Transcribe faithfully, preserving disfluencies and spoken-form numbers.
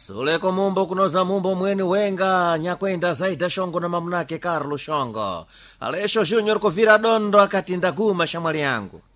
Suleko mumbo kunoza mumbo mweni wenga nyakwenda zaida shongo na mamnake Carlo Shongo. Alesho Junior kuvira dondo akati ndaguma shamwali yangu.